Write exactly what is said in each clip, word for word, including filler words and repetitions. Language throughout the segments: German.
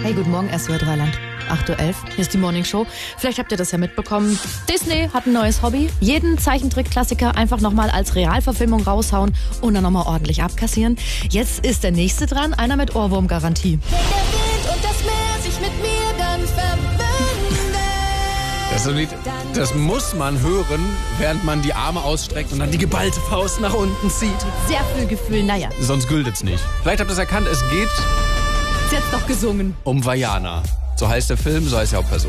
Hey, guten Morgen, S W R drei Land. acht Uhr elf, hier ist die Morning Show. Vielleicht habt ihr das ja mitbekommen. Disney hat ein neues Hobby. Jeden Zeichentrick-Klassiker einfach nochmal als Realverfilmung raushauen und dann nochmal ordentlich abkassieren. Jetzt ist der nächste dran, einer mit Ohrwurmgarantie. Wenn der Wind und das Meer sich mit mir dann verbinden. Das, ist ein Lied, das muss man hören, während man die Arme ausstreckt und dann die geballte Faust nach unten zieht. Sehr viel Gefühl, naja. Sonst gültet's nicht. Vielleicht habt ihr es erkannt, es geht Sie hat's doch gesungen. um Vaiana. So heißt der Film, so heißt die Hauptperson.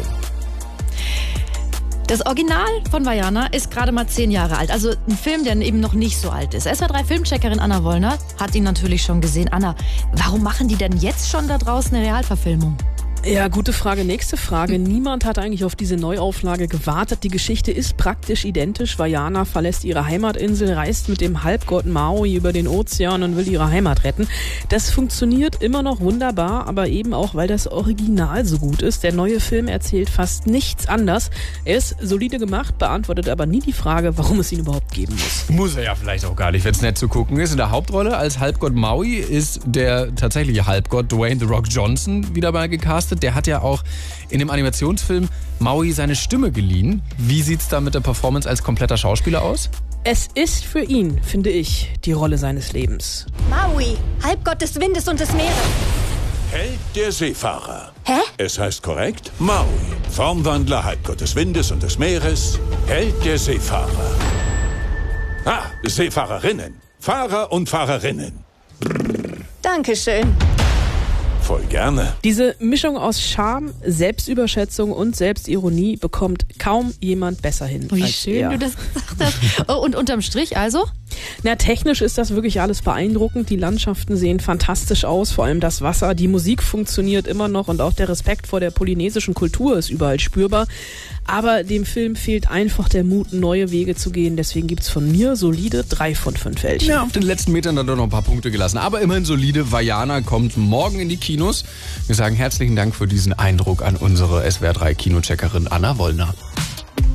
Das Original von Vaiana ist gerade mal zehn Jahre alt. Also ein Film, der eben noch nicht so alt ist. S W R drei Filmcheckerin Anna Wollner hat ihn natürlich schon gesehen. Anna, warum machen die denn jetzt schon da draußen eine Realverfilmung? Ja, gute Frage. Nächste Frage. Niemand hat eigentlich auf diese Neuauflage gewartet. Die Geschichte ist praktisch identisch. Vaiana verlässt ihre Heimatinsel, reist mit dem Halbgott Maui über den Ozean und will ihre Heimat retten. Das funktioniert immer noch wunderbar, aber eben auch, weil das Original so gut ist. Der neue Film erzählt fast nichts anders. Er ist solide gemacht, beantwortet aber nie die Frage, warum es ihn überhaupt geben muss. Muss er ja vielleicht auch gar nicht, wenn es nett zu gucken ist. In der Hauptrolle als Halbgott Maui ist der tatsächliche Halbgott Dwayne The Rock Johnson wieder mal gecastet. Der hat ja auch in dem Animationsfilm Maui seine Stimme geliehen. Wie sieht's da mit der Performance als kompletter Schauspieler aus? Es ist für ihn, finde ich, die Rolle seines Lebens. Maui, Halbgott des Windes und des Meeres. Held der Seefahrer. Hä? Es heißt korrekt Maui, Formwandler, Halbgott des Windes und des Meeres, Held der Seefahrer. Ah, Seefahrerinnen, Fahrer und Fahrerinnen. Dankeschön. Voll gerne. Diese Mischung aus Charme, Selbstüberschätzung und Selbstironie bekommt kaum jemand besser hin. Wie als schön er. du das gesagt hast. Oh, und unterm Strich also? Na, technisch ist das wirklich alles beeindruckend. Die Landschaften sehen fantastisch aus, vor allem das Wasser. Die Musik funktioniert immer noch und auch der Respekt vor der polynesischen Kultur ist überall spürbar. Aber dem Film fehlt einfach der Mut, neue Wege zu gehen. Deswegen gibt's von mir solide drei von fünf Fältchen. Ja, auf den letzten Metern dann doch noch ein paar Punkte gelassen. Aber immerhin solide. Vaiana kommt morgen in die Kinos. Wir sagen herzlichen Dank für diesen Eindruck an unsere S W R drei Kinocheckerin Anna Wollner.